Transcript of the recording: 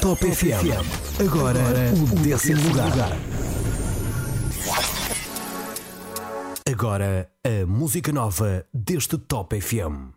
Top FM. Agora o 10º lugar. Agora a música nova deste Top FM.